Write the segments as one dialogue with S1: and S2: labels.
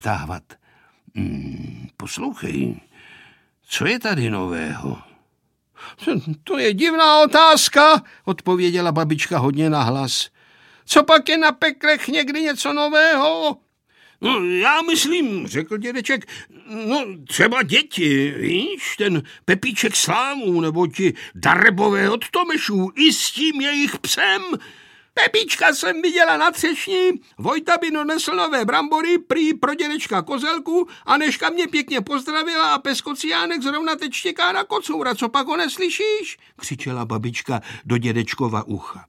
S1: tahvat. Poslouchej, co je tady nového? To je divná otázka, odpověděla babička hodně nahlas. Co pak je na peklech někdy něco nového? No, já myslím, řekl dědeček, třeba děti, víš, ten Pepíček Slámů, nebo ti Darebové od Tomešů, i s tím jejich psem. Pepíčka jsem viděla na třešni, Vojta by donesl nové brambory, prý pro dědečka Kozelku, a Nežka mě pěkně pozdravila a pes Kociánek zrovna teď štěká na kocoura. Co pak ho neslyšíš? Křičela babička do dědečkova ucha.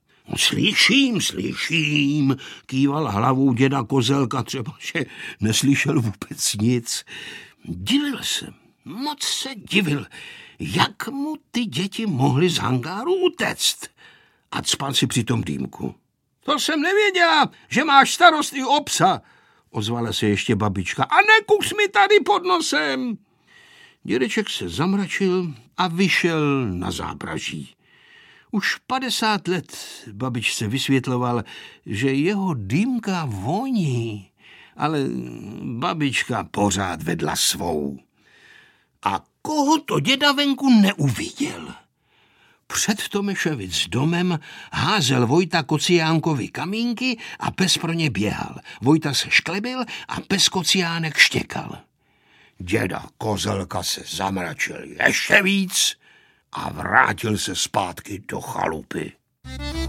S1: Slyším, kýval hlavou děda Kozelka, třeba že neslyšel vůbec nic. Divil jsem, moc se divil, jak mu ty děti mohly z hangáru utéct. A cpal si při tom dýmku. To jsem nevěděla, že máš starost i o psa, ozvala se ještě babička. A nekus mi tady pod nosem. Dědeček se zamračil a vyšel na zábraží. Už 50 let babičce vysvětloval, že jeho dýmka voní, ale babička pořád vedla svou. A koho to děda venku neuviděl? Před Tomešovic domem házel Vojta Kociánkovi kamínky a pes pro ně běhal. Vojta se šklebil a pes Kociánek štěkal. Děda Kozelka se zamračil ještě víc a vrátil se zpátky do chalupy.